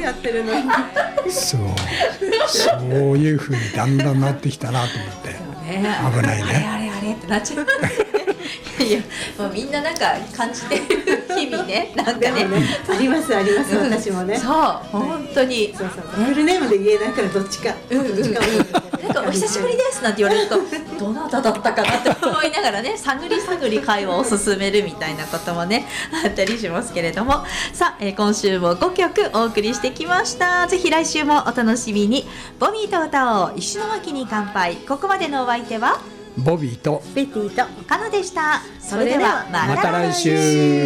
やってるのにそういう風にだんだんなってきたなと思って、危ないね。 あれってなっちゃういやもうみんななんか感じてる日々ね、なんかねあります私もね。 そう本当にそうフルネームで言えないからどっちかなんかお久しぶりですなんて言われるとどなただったかなって思いながらね探り会話を進めるみたいなこともねあったりしますけれども、さあ、今週も5曲お送りしてきました。ぜひ来週もお楽しみに。ボビーと歌おう、石巻に乾杯。ここまでのお相手はボビーとベティとカナでした。それではまた来週。